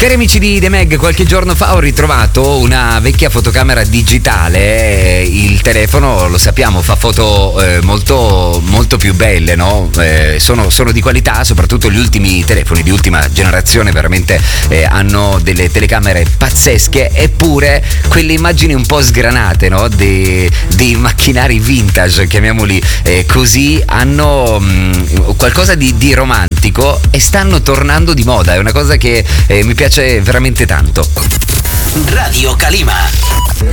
Cari amici di The Mag, qualche giorno fa ho ritrovato una vecchia fotocamera digitale. Il telefono, lo sappiamo, fa foto molto, molto più belle, no? Sono di qualità, soprattutto gli ultimi telefoni di ultima generazione veramente hanno delle telecamere pazzesche, eppure quelle immagini un po' sgranate, no? Dei macchinari vintage, chiamiamoli così, hanno qualcosa di romantico e stanno tornando di moda. È una cosa che mi piace veramente tanto. Radio Calima.